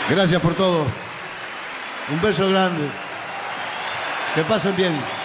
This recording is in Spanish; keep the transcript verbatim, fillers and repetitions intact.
Gracias por todo. Un beso grande. Que pasen bien.